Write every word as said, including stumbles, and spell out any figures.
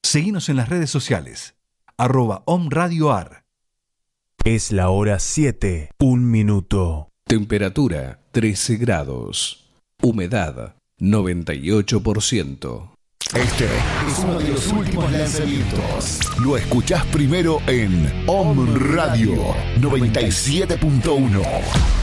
Seguinos en las redes sociales, arroba omradioar. Es la hora siete, un minuto. Temperatura trece grados. Humedad noventa y ocho por ciento. Este es uno de los últimos lanzamientos. Lo escuchás primero en Om Radio noventa y siete punto uno.